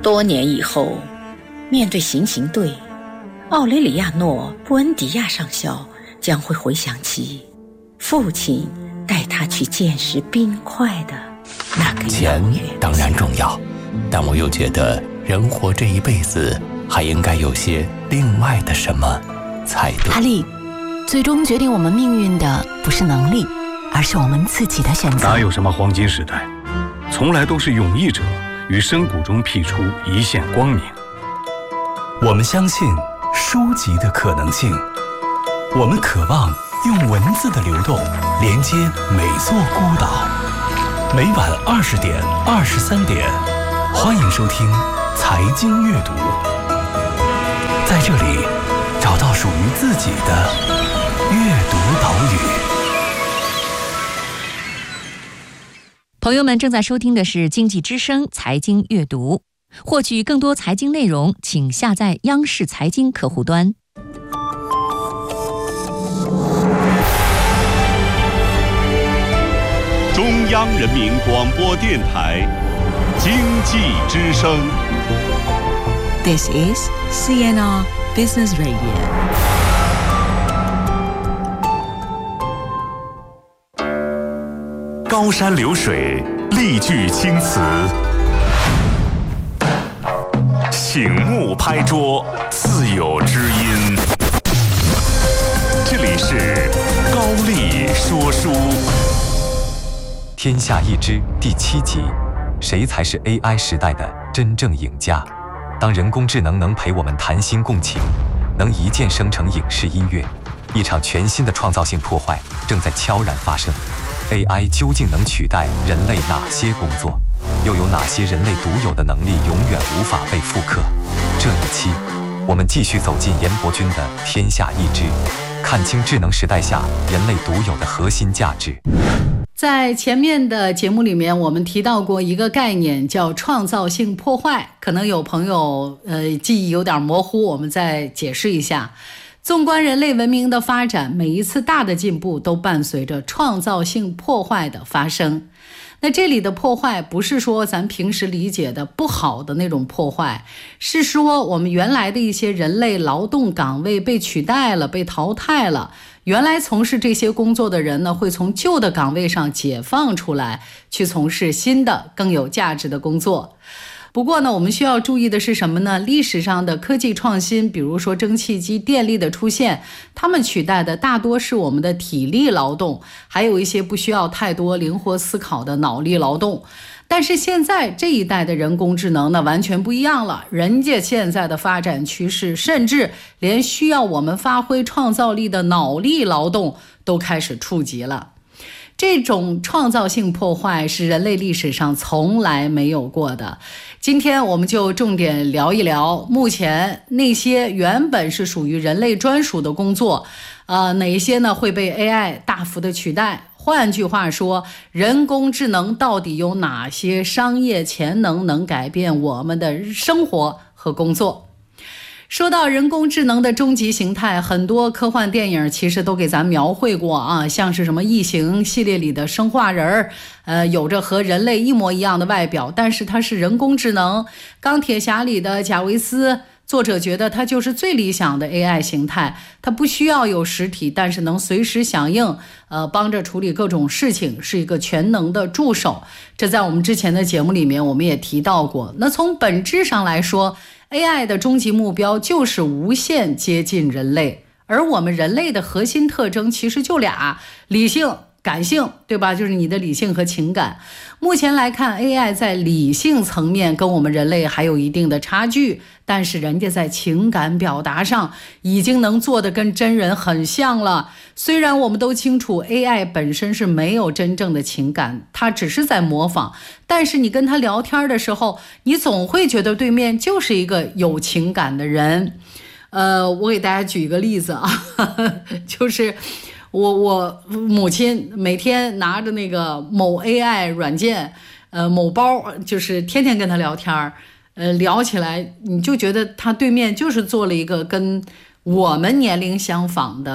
多年以后，面对行刑队，奥雷里亚诺·布恩迪亚上校将会回想起父亲带他去见识冰块的那个钱当然重要，但我又觉得人活这一辈子还应该有些另外的什么才对。 阿力，最终决定我们命运的不是能力，而是我们自己的选择。 哪有什么黄金时代，从来都是勇毅者于深谷中辟出一线光明。 我们相信书籍的可能性，我们渴望用文字的流动连接每座孤岛。每晚20点、23点，欢迎收听财经阅读，在这里找到属于自己的阅读岛屿。 朋友们正在收听的是经济之声财经阅读，获取更多财经内容，请下载央视财经客户端。 中央人民广播电台经济之声。 This is CNR Business Radio。 高山流水，丽句青词，醒目拍桌，自有知音。这里是高丽说书。 天下一知第7集，谁才是 AI 时代的真正赢家？当人工智能能陪我们谈心共情，能一键生成影视音乐，一场全新的创造性破坏正在悄然发生。AI 究竟能取代人类哪些工作？又有哪些人类独有的能力永远无法被复刻？这一期，我们继续走进严伯钧的《天下一知》，看清智能时代下人类独有的核心价值。 在前面的节目里面，我们提到过一个概念叫创造性破坏，可能有朋友记忆有点模糊，我们再解释一下。纵观人类文明的发展，每一次大的进步都伴随着创造性破坏的发生。那这里的破坏不是说咱平时理解的不好的那种破坏，是说我们原来的一些人类劳动岗位被取代了，被淘汰了。原来从事这些工作的人呢，会从旧的岗位上解放出来，去从事新的更有价值的工作。不过呢，我们需要注意的是什么呢？历史上的科技创新，比如说蒸汽机、电力的出现，它们取代的大多是我们的体力劳动，还有一些不需要太多灵活思考的脑力劳动。但是现在这一代的人工智能呢，完全不一样了。人家现在的发展趋势，甚至连需要我们发挥创造力的脑力劳动都开始触及了。这种创造性破坏是人类历史上从来没有过的。今天我们就重点聊一聊目前那些原本是属于人类专属的工作，哪一些呢会被 AI 大幅的取代？换句话说，人工智能到底有哪些商业潜能能改变我们的生活和工作？说到人工智能的终极形态，很多科幻电影其实都给咱描绘过啊，像是什么异形系列里的生化人有着和人类一模一样的外表，但是它是人工智能。钢铁侠里的贾维斯，作者觉得它就是最理想的 AI 形态，它不需要有实体，但是能随时响应，帮着处理各种事情，是一个全能的助手。这在我们之前的节目里面我们也提到过。那从本质上来说， AI 的终极目标就是无限接近人类，而我们人类的核心特征其实就俩：理性、感性，对吧？就是你的理性和情感。目前来看， AI 在理性层面跟我们人类还有一定的差距，但是人家在情感表达上已经能做得跟真人很像了。虽然我们都清楚 AI 本身是没有真正的情感，它只是在模仿，但是你跟他聊天的时候，你总会觉得对面就是一个有情感的人。我给大家举一个例子啊，就是我母亲每天拿着那个某 AI 软件，某包，就是天天跟他聊天，聊起来你就觉得他对面就是做了一个跟我们年龄相仿的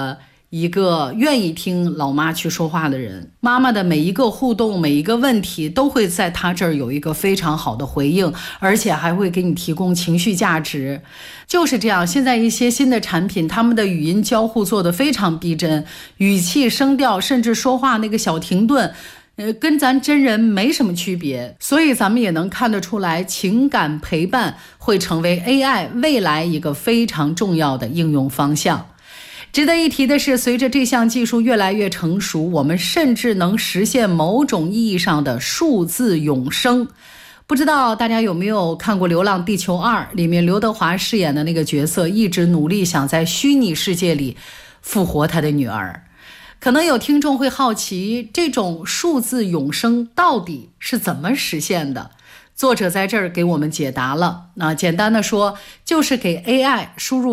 一个愿意听老妈去说话的人，妈妈的每一个互动，每一个问题都会在她这儿有一个非常好的回应，而且还会给你提供情绪价值。就是这样，现在一些新的产品，他们的语音交互做得非常逼真，语气声调甚至说话那个小停顿跟咱真人没什么区别，所以咱们也能看得出来，情感陪伴会成为 AI 未来一个非常重要的应用方向。值得一提的是，随着这项技术越来越成熟，我们甚至能实现某种意义上的数字永生。不知道大家有没有看过《流浪地球2》，里面刘德华饰演的那个角色一直努力想在虚拟世界里复活他的女儿。可能有听众会好奇，这种数字永生到底是怎么实现的？作者在这儿给我们解答了。简单的说，就是给 AI 输入